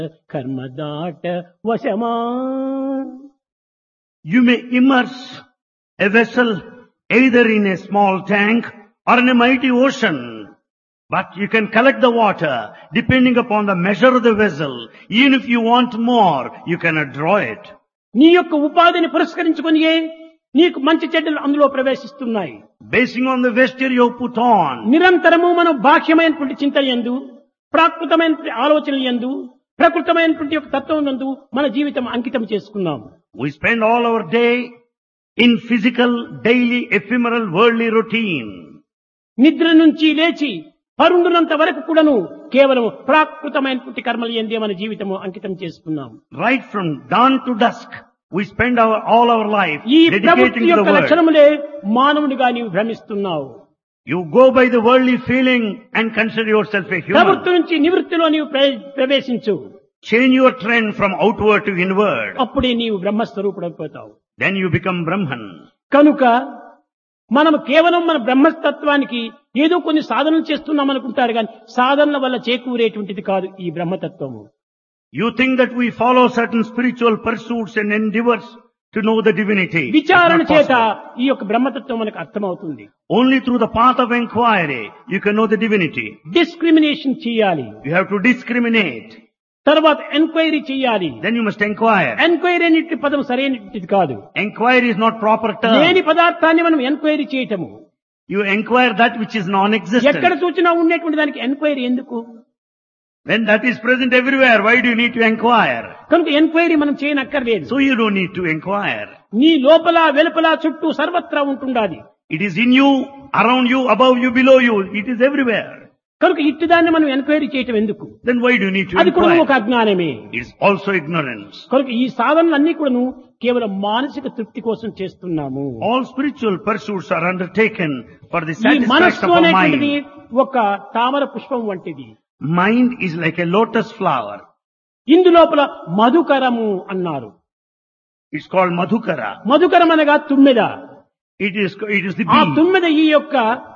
కర్మదాట వశమా. You may immerse a vessel either in a small tank or in a mighty ocean, but you can collect the water depending upon the measure of the vessel. Even if you want more, you cannot draw it. నీ యొక్క ఉపాధిని పురస్కరించుకొని నీకు మంచి చెడ్డలు అందులో ప్రవేశిస్తున్నాయి. Basing on the vesture you put on, నిరంతరము మనం బాహ్యమైనటువంటి చింతన యందు, ప్రాకృతమైనటువంటి ఆలోచనలు యందు, ప్రకృతమైనటువంటి యొక్క తత్వం నందు మన జీవితం అంకితం చేసుకున్నాం. we spend all our day in physical, daily, ephemeral, worldly routine. నిద్ర నుంచి లేచి పరుండునంత వరకు కూడాను కేవలం ప్రాకృతమైనటువంటి కర్మలు యందే మన జీవితము అంకితం చేసుకున్నాం. Right from dawn to dusk, we spend all our life ఈ dedicating ప్రవృత్తి to the యొక్క world. లక్షణములే మానవునిగా నీవు భ్రమిస్తున్నావు. You go by the worldly feeling and consider yourself a human. ప్రవృత్తి నుంచి నివృత్తిలో నీవు ప్రవేశించు. Change your trend from outward to inward. అప్పుడే నీవు బ్రహ్మస్వరూపుడైపోతావు. Then you become Brahman. కనుక మనం కేవలం మన బ్రహ్మతత్వానికి ఏదో కొన్ని సాధనలు చేస్తున్నాం అనుకుంటారు కానీ సాధనల వల్ల చేకూరేటువంటిది కాదు ఈ బ్రహ్మతత్వము. You think that we follow certain spiritual pursuits and endeavors to know the divinity. It's విచారణ not చేత possible. ఈ యొక్క బ్రహ్మతత్వం మనకు అర్థమవుతుంది. Only through the path of inquiry you can know the divinity. Discrimination చేయాలి, You have to discriminate. తర్వాత enquiry చేయాలి. Then you must inquire. Enquiry అనేది పదం సరైనది కాదు. Inquiry is not proper లేని term. పదార్థాన్ని మనం ఎంక్వైరీ చేయటము. You inquire that which is ఎక్కడ non-existent. చూసినా ఉండేటువంటి దానికి ఎంక్వైరీ ఎందుకు? When that is present everywhere, why do you need to inquire? కనుక ఎంక్వైరీ మనం చేయనక్కర్లేదు. So you don't need to inquire. నీ లోపల వెలుపల చుట్టూ సర్వత్రా ఉంటుండాలి. It is in you, around you, above you, below you. It is everywhere. కనుక ఇట్టిదాన్ని మనం ఎంక్వైరీ చేయటం ఎందుకు? Then why do you need to అది కూడా ఒక inquire? అజ్ఞానమే. It is also ignorance. కనుక ఈ సాధనలన్నీ కూడాను కేవలం మానసిక తృప్తి కోసం చేస్తున్నాము. All spiritual pursuits are undertaken for the ఈ satisfaction మనస్సు of our అనేటువంటిది mind. ఒక తామర పుష్పం వంటిది. Mind is like a lotus flower. ఇందులోపల మధుకరము అన్నారు. It's called Madhukara. మధుకరం అనగా తుమ్మెద. It is the ఆ bee. తుమ్మెద ఈ యొక్క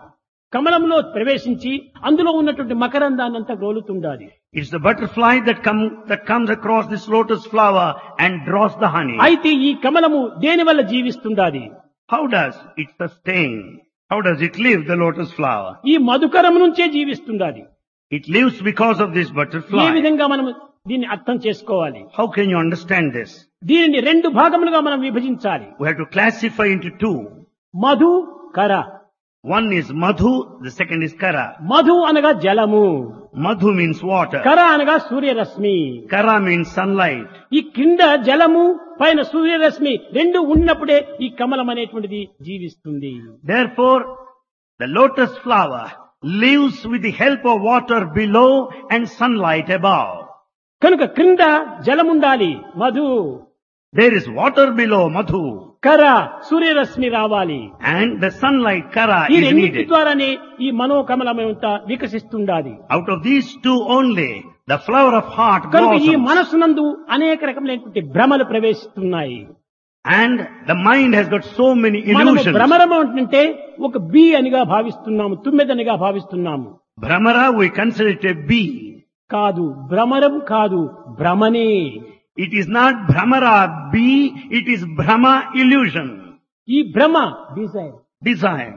కమలంలో ప్రవేశించి అందులో ఉన్నటువంటి మకరందాన్ని అంతా గ్రోలుతుండాలి. It's the butterfly that comes across this lotus flower and draws the honey. అయితే ఈ కమలము దేని వల్ల జీవిస్తుండాలి? How does it sustain? How does it live, the lotus flower? ఈ మధుకరం నుంచే జీవిస్తుండాలి. It lives because of this A butterfly. విధంగా మనం దీన్ని అర్థం చేసుకోవాలి? How can you understand this? దీనిని రెండు భాగములుగా మనం విభజించాలి. We have to classify into two. Madhu కర. One is Madhu, the second is Kara. Madhu అనగా జలము, Madhu means water. కర అనగా సూర్యరశ్మి. Kara means sunlight. ఈ కింద జలము పైన సూర్యరశ్మి రెండు ఉన్నప్పుడే ఈ కమలం అనేటువంటిది జీవిస్తుంది. Therefore, the lotus flower lives with the help of water below and sunlight above. కనుక క్రింద జలముండాలి Madhu, There is water below Madhu కర సూర్యరశ్మి రావాలి. and the sunlight Kara ఈ is రెండింటి needed. ద్వారానే ఈ మనోకమలమంతా వికసిస్తుండాలి. Out of these two only, the flower of heart కనుక ఈ blossoms. మనస్సునందు అనేక రకములైనటువంటి భ్రమలు ప్రవేశిస్తున్నాయి. And the mind has got so many మనము illusions. భ్రమరము అంటే ఒక బీ అనిగా భావిస్తున్నాము, తుమ్మెదనిగా భావిస్తున్నాము. Brahmara, we consider it a bee. కాదు, భ్రమరం కాదు, భ్రమనే. It is not Brahmara bee, it is Brahma illusion, ఈ భ్రమ డిజైర్. desire.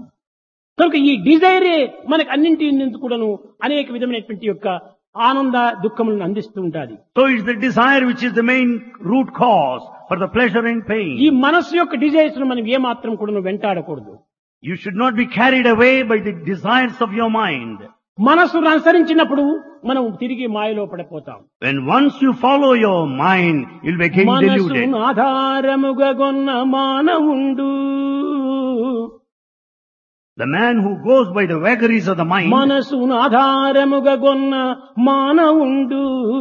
కనుక ఈ డిజైరే మనకు అన్నింటి కూడాను అనేక విధమైనటువంటి యొక్క ఆనంద దుఃఖములను అందిస్తూ ఉంటాది. So it's the desire which is the main root cause for the pleasure and ఈ pain. మనస్సు యొక్క డిజైర్స్ మనం ఏమాత్రం కూడాను వెంటాడకూడదు. You should not be carried away by the desires of your mind. మనస్సును అనుసరించినప్పుడు మనం తిరిగి మాయలో పడిపోతాం. When once you follow your mind, you'll be again deluded. మనసును ఆధారముగా గొన్న మానవుండు, The man who goes by the vagaries of the mind, మనసును ఆధారముగా గొన్న మానవుండు,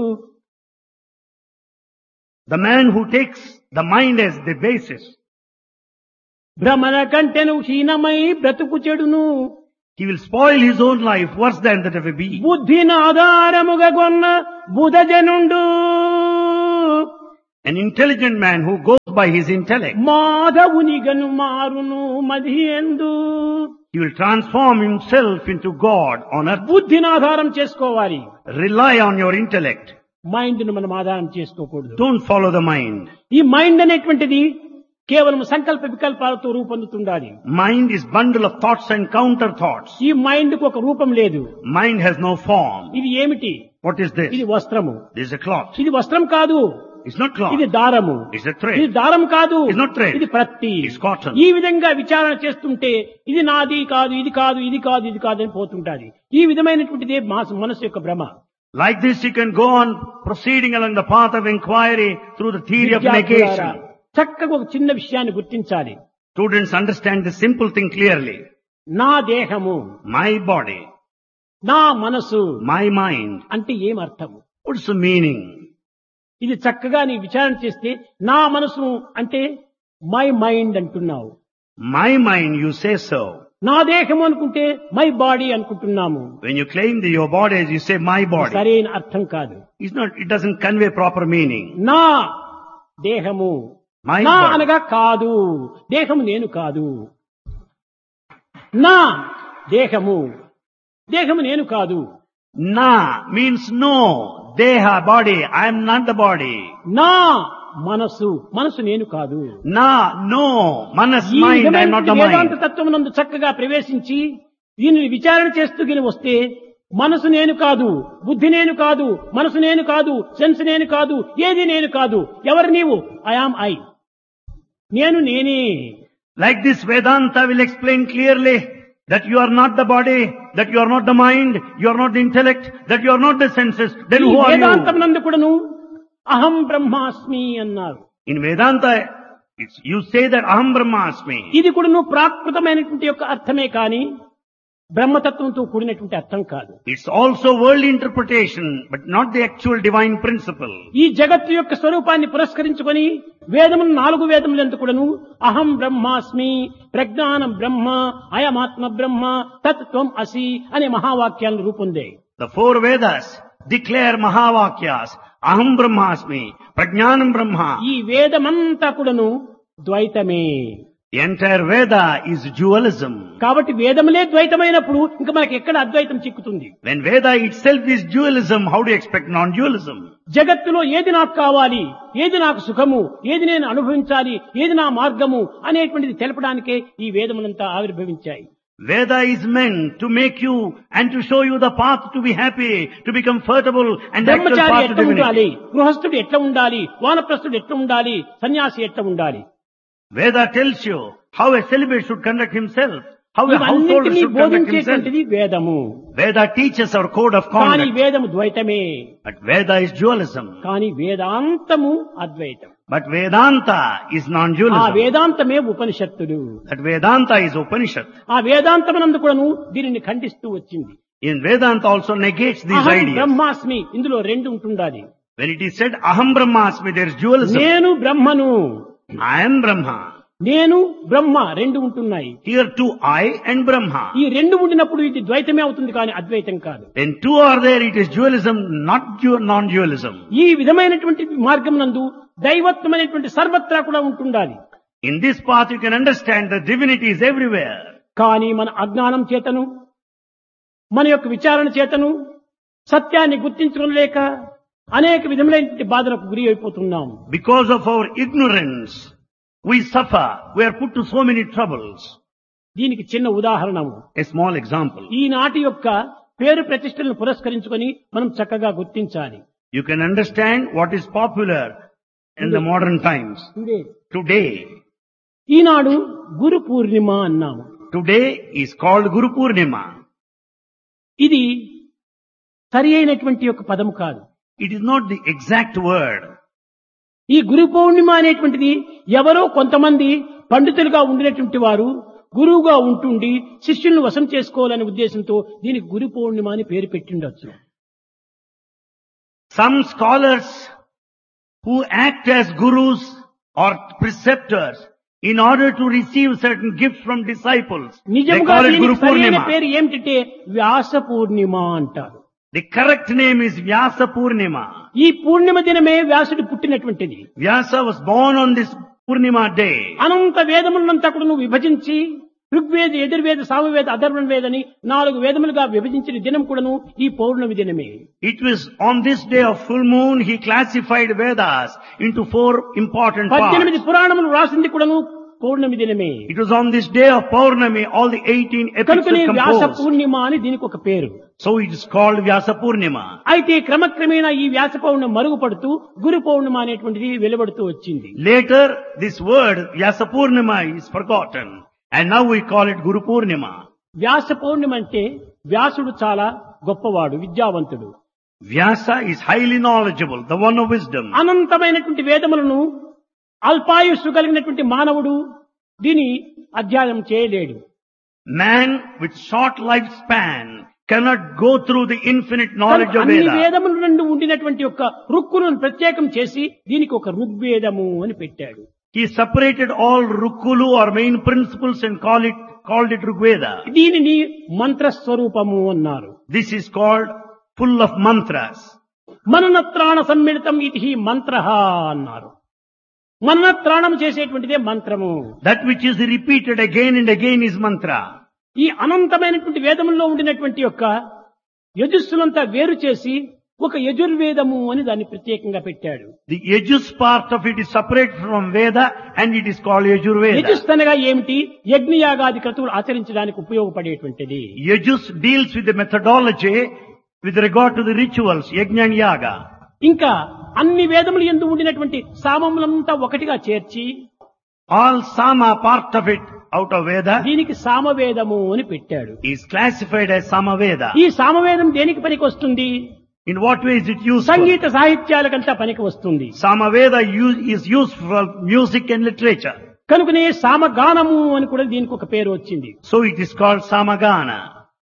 the man who takes the mind as the basis, భ్రమణ కంటెను హీనమై బ్రతుకు చెడును, he will spoil his own life worse than that of a bee. బుద్ధిని ఆధారముగా గొన్న బుధజనుండు, An intelligent man who goes by his intellect, మాధవునిగను మారును మదియందు. he will transform himself into God on earth. బుద్ధిని ఆధారం చేసుకోవాలి. Rely on your intellect. Mind ను మనం ఆధారం చేసుకోకూడదు. Don't follow the mind. ఈ mind అనేటువంటిది కేవలం సంకల్ప వికల్పాలతో రూపొందుతుండాలి. Mind is bundle of thoughts and counter thoughts. ఈ మైండ్ కు ఒక రూపం లేదు. Mind has no form. ఇది ఏమిటి? What is this? ఇది వస్త్రము. This is a cloth. ఇది వస్త్రం కాదు. It's not cloth. ఇది దారము. It's a thread. ఇది దారం కాదు. It's not thread. ఇది ప్రత్తి. It's cotton. ఈ విధంగా విచారణ చేస్తుంటే ఇది నాది కాదు, ఇది కాదు, ఇది కాదు, ఇది కాదు అని పోతుంటాది. ఈ విధమైనటువంటిదే మనసు యొక్క భ్రమ. Like this you can go on proceeding along the path of inquiry through the theory of negation. చక్కగా ఒక చిన్న విషయాన్ని గుర్తించాలి. Students understand this simple thing clearly. నా దేహము, My body, నా మనసు my mind. అంటే ఏం అర్థము? What's the meaning? ఇది చక్కగా నీ విచారణ చేస్తే నా మనసు అంటే మై మైండ్ అంటున్నావు. My mind, you say so. నా దేహము అనుకుంటే మై బాడీ అనుకుంటున్నాము. When you claim your body, you say my body. సరైన అర్థం కాదు. It doesn't convey proper meaning. నా దేహము, My నా body. అనగా కాదు, దేహము నేను కాదు. నా దేహము, దేహము నేను కాదు. Na means no. Deha, body. I am not the body. నా మనసు, మనసు నేను కాదు. Na, no. Manas, ఈ mind. I am not the Vedanta mind. తత్వమునందు చక్కగా ప్రవేశించి దీనిని విచారణ చేస్తూ గిని వస్తే మనసు నేను కాదు, బుద్ధి నేను కాదు, మనసు నేను కాదు, సెన్స్ నేను కాదు, ఏది నేను కాదు. ఎవరు నీవు? I am I. నేను నేనే. Like this, Vedanta will explain clearly that you are not the body, that you are not the mind, you are not the intellect, that you are not the senses. Then ఈ who are Vedantam you? నందు కూడాను అహం బ్రహ్మాస్మి అన్నారు. In Vedanta, you say that Aham Brahmasmi. ఇది కూడాను ప్రాకృతమైనటువంటి యొక్క అర్థమే కాని బ్రహ్మతత్వంతో కూడినటువంటి అర్థం కాదు. It's also worldly interpretation, but not the actual divine principle. ఈ జగత్తు యొక్క స్వరూపాన్ని పురస్కరించుకొని వేదములు 4 వేదములందు కూడాను అహం బ్రహ్మాస్మి, ప్రజ్ఞానం బ్రహ్మ, అయమాత్మ బ్రహ్మ, తత్వం అసి అనే మహావాక్యాలను రూపొందాయి. The 4 Vedas declare Mahavakyas, Aham Brahmasmi, Prajnanam Brahma. ఈ వేదమంతా కూడాను ద్వైతమే. The entire Veda is dualism. కాబట్టి వేదములే ద్వైతమైనప్పుడు ఇంకా మనకి ఎక్కడ అద్వైతం చిక్కుతుంది? When Veda itself is dualism, how do you expect non-dualism? జగత్తులో ఏది నాకు కావాలి, ఏది నాకు సుఖము, ఏది నేను అనుభవించాలి, ఏది నా మార్గము అనేటువంటిది తెలపడానికే ఈ వేదములంతా ఆవిర్భవించాయి. Veda is meant to make you and to show you the path to be happy, to be comfortable and the actual Brahmachari path to ఎట్లా ఉండాలి, divinity. గృహస్థుడు ఎట్లా ఉండాలి, వానప్రస్థుడు ఎట్లా ఉండాలి, సన్యాసి ఎట్లా ఉండాలి. Veda tells you how a celibate should conduct himself, how a householder ఇవన్నింటినీ should conduct himself. బోధించేటువంటిది వేదము. Veda teaches our code of కానీ conduct. వేదము ద్వైతమే. But Veda is dualism. కానీ వేదాంతము అద్వైతం. But Vedanta is ఆ non-dualism. వేదాంతమే ఉపనిషత్తులు. That Vedanta is Upanishad. ఆ వేదాంతమునందు కూడాను దీనిని ఖండిస్తూ వచ్చింది. In Vedanta also negates these అహం ideas. బ్రహ్మాస్మి, ఇందులో 2 ఉంటుండాలి. When it is said Aham Brahmasmi, there is dualism. నేను బ్రహ్మను, I am Brahma. నేను బ్రహ్మ 2 ఉంటున్నాయి. Here too I and Brahma. ఈ 2 ఉండినప్పుడు ఇది ద్వైతమే అవుతుంది కానీ అద్వైతం కాదు. When 2 are there, it is dualism, not non-dualism. ఈ విధమైనటువంటి మార్గం నందు దైవత్వమైనటువంటి సర్వత్రా కూడా ఉంటుండాలి. In this path you can understand that divinity is everywhere. కానీ మన అజ్ఞానం చేతను, మన యొక్క విచారణ చేతను సత్యాన్ని గుర్తించుకోలేక అనేక విధములైనటువంటి బాధలకు గురి అయిపోతున్నాం. Because of our ignorance, we suffer. We are put to so many troubles. దీనికి చిన్న ఉదాహరణము. A small example. ఈనాటి యొక్క పేరు ప్రతిష్టలను పురస్కరించుకొని మనం చక్కగా గుర్తించాలి. You can understand what is popular in the modern times. Today, ఈనాడు గురు పూర్ణిమ అన్నాము. today is called Guru Purnima. ఇది సరి అయినటువంటి యొక్క పదము కాదు. It is not the exact word. ఈ గురు పౌర్ణిమ అనేటువంటిది ఎవరో కొంతమంది పండితులుగా ఉండినటువంటి వారు గురువుగా ఉంటుండి శిష్యులను వశం చేసుకోవాలనే ఉద్దేశంతో దీనికి గురు పౌర్ణిమ అని పేరు పెట్టిండొచ్చు. Some scholars who act as gurus or preceptors in order to receive certain gifts from disciples, they నిజంగా call it దీనికి Guru సరైన Purnima. పేరు ఏమిటంటే వ్యాస పూర్ణిమ అంటారు. The correct name is Vyasa Purnima. ఈ పూర్ణిమ దినమే వ్యాసుడు పుట్టినటువంటిది. Vyasa was born on this Purnima day. అనంత వేదములంతా కూడా నువ్వు విభజించి ఋగ్వేద, యజుర్వేద, సామవేద, అథర్వణ వేదని 4 వేదములుగా విభజించిన దినం కూడాను ఈ పౌర్ణమి దినమే. It was on this day of full moon he classified Vedas into 4 important 18 parts. పురాణములు రాసింది కూడాను పౌర్ణమి దినమే. It was on this day of Purnami all the 18 epics కనుకనే were వ్యాస composed. పూర్ణిమ అని దీనికి ఒక పేరు. So it is called Vyasa Purnima. అయితే క్రమక్రమేణా ఈ వ్యాస పౌర్ణమి మరుగుపడుతూ గురు పౌర్ణిమ అనేటువంటిది వెలువడుతూ వచ్చింది. Later this word Vyasa Purnima is forgotten and now we call it Guru Purnima. వ్యాస పౌర్ణిమ అంటే వ్యాసుడు చాలా గొప్పవాడు, విద్యావంతుడు. Vyasa is highly knowledgeable, the one of wisdom. అనంతమైనటువంటి వేదములను అల్పాయుస్సు కలిగినటువంటి మానవుడు దీని అధ్యయనం చేయలేడు. Man with short lifespan cannot go through the infinite knowledge of అన్ని Veda. వేదముల నుండి ఉండినటువంటి యొక్క రుక్కులను ప్రత్యేకం చేసి దీనికి ఒక ఋగ్వేదము అని పెట్టాడు. He separated all Rukkulu or main principles and called it Rigveda. దీనిని మంత్రస్వరూపము అన్నారు. This is called full of mantras. మననత్రాణ సమ్మిళితం ఇది మంత్రః అన్నారు. మననత్రాణం చేసేటువంటిదే మంత్రము. That which is repeated again and again is mantra. ఈ అనంతమైనటువంటి వేదముల్లో ఉండినటువంటి యొక్క యజుస్సులంతా వేరు చేసి ఒక యజుర్వేదము అని దాన్ని ప్రత్యేకంగా పెట్టాడు. The Yajus part of it is separate from Veda and it is called Yajurveda. Yajus అనగా ఏమిటి? యజ్ఞయాగాది క్రతువులు ఆచరించడానికి ఉపయోగపడేటువంటిది. Yajus deals with the methodology with regard to the rituals, Yajna and Yaga. ఇంకా అన్ని వేదములు యందు ఉండినటువంటి సామములంతా ఒకటిగా చేర్చి All Sama part of it out of Veda దీనికి సామవేదము అని పెట్టాడు. is classified as Samaveda. ఈ సామవేదం దేనికి పనికి వస్తుంది? In what way is it useful? సంగీత సాహిత్యాలకంతా పనికి వస్తుంది. Samaveda is used for music and literature. కనుకనే సామగానము అని కూడా దీనికి ఒక పేరు వచ్చింది. So it is called Samagana.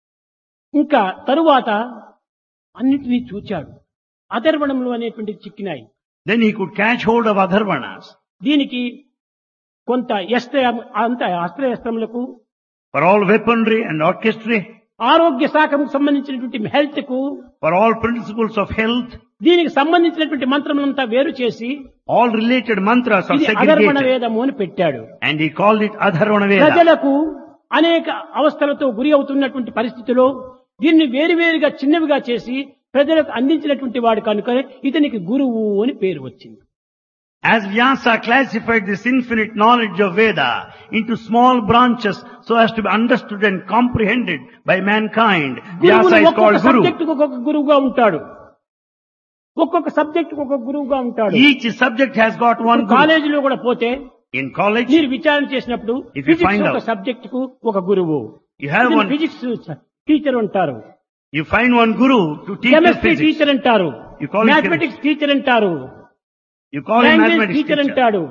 ఇంకా తరువాత అన్నిటినీ చూచాడు. అథర్వణములు అనేటువంటి చిక్కినాయి. Then he could catch hold of Atharvanas. దీనికి కొంత అస్త్రశస్త్రములకు, For all weaponry and orchestra, ఆరోగ్య శాఖకు సంబంధించినటువంటి హెల్త్ కు, for all principles of health, దీనికి సంబంధించినటువంటి మంత్రములంతా వేరు చేసి all related mantras are ఇది అథర్వణ segregated. వేదము అని పెట్టాడు. And he called it Atharvana Veda. ప్రజలకు అనేక అవస్థలతో గురి అవుతున్నటువంటి పరిస్థితిలో దీన్ని వేరువేరుగా చిన్నవిగా చేసి ప్రజలకు అందించినటువంటి వాడు కనుక ఇతనికి గురువు అని పేరు వచ్చింది. As Vyasa classified this infinite knowledge of Veda into small branches so as to be understood and comprehended by mankind, Vyasa is ఒక్కొక్క called Guru. సబ్జెక్టుకు ఒక్కొక్క గురువుగా ఉంటాడు. ఒక్కొక్క సబ్జెక్టుకు ఒక్కొక్క గురువుగా ఉంటాడు. Each subject has got one guru. కాలేజీలో కూడా పోతే In college, మీరు విచారణ చేసినప్పుడు If you ఫిజిక్స్ find ఒక out. సబ్జెక్టుకు ఒక గురువు, you have one, physics teacher అంటారు, you find one guru to teach you chemistry physics. Teacher అంటారు, You call him mathematics teacher అంటారు, You call him language mathematics teacher teacher. అంటాడు,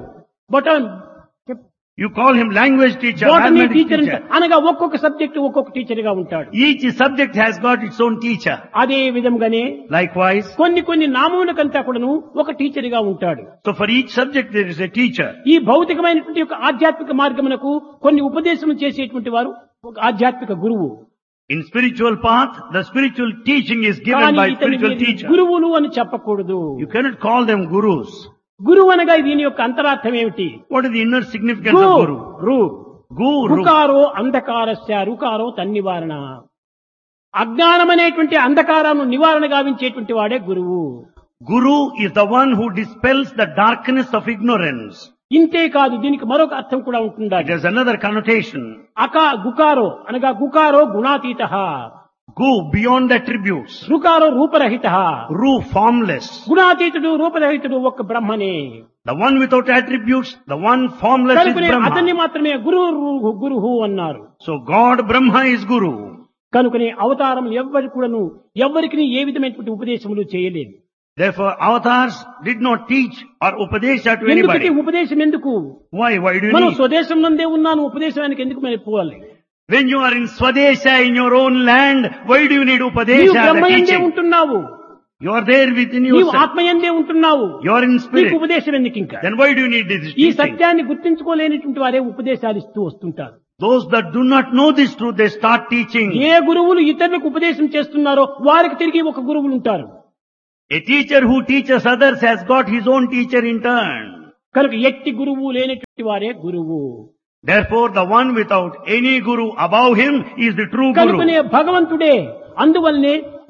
You call him language teacher, botany mathematics teacher teacher. అనగా ఒక్కొక్క subject ఒక్కొక్క teacher గా ఉంటాడు. Each subject has got its own teacher. అదే విధంగానే Likewise, కొన్ని నామములకంతా కూడాను ఒక టీచర్ గా ఉంటాడు. so for each subject there is a teacher. ఈ భౌతికమైనటువంటి యొక్క ఆధ్యాత్మిక మార్గమునకు కొన్ని ఉపదేశం చేసేటువంటి వారు ఒక ఆధ్యాత్మిక గురువు. In spiritual path, the spiritual teaching is given కానీ by ఇతని spiritual teacher. గురువులు అని చెప్పకూడదు. You cannot call them gurus. గురువు అనగా దీని యొక్క అంతరార్థం ఏమిటి? What is the inner significance of guru? Guru. రుకారో అంధకారస్య రుకారో తన్నివారణ. అజ్ఞానం అనేటువంటి అంధకారాన్ని నివారణ గావించేటువంటి వాడే గురువు. Guru is the one who dispels the darkness of ignorance. ఇంతే కాదు, దీనికి మరొక అర్థం కూడా It ఉంటుండాలి. has another connotation. గుకారో అనగా గుకారో గుణాతీత, Gu, beyond attributes. రుకారో రూపరహిత, Ru, formless. గుణాతీతుడు రూపరహితుడు ఒక్క బ్రహ్మనే. The one without attributes, the one formless is కనుకనే అతన్ని Brahma. మాత్రమే గురువు అన్నారు. So God, Brahma is Guru. కనుకనే అవతారం ఎవ్వరికి ఏ విధమైనటువంటి ఉపదేశములు చేయలేదు. Therefore, avatars did not teach or upadesha to ఎందుకంటే anybody. ఉపదేశం ఎందుకు? Why do you మనం need? స్వదేశం నందే ఉన్నాను, ఉపదేశానికి ఎందుకు మనం పోవాలి? When you are in Swadesha, in your own land, why do you need నీవు upadesha, the బ్రహ్మయందే teaching? ఉంటున్నావు, You are there within నీవు yourself. ఆత్మయందే ఉంటున్నావు, You are in నీకు spirit. ఉపదేశం ఎందుకు ఇంకా? Then why do you need this ఈ teaching? సత్యాన్ని గుర్తించుకోలేనటువంటి వారే ఉపదేశాలు ఇస్తూ వస్తుంటారు. Those that do not know this truth, they start teaching. ఏ గురువులు ఇతరులకు ఉపదేశం చేస్తున్నారో వారికి తిరిగి ఒక గురువులు ఉంటారు. A teacher who teaches others has got his own teacher in turn. కనుక ఎట్టి గురువు లేనటువంటి వారే గురువు. Therefore, the one without any guru above him is the true guru. కనుకనే భగవంతుడే అందువల్లనే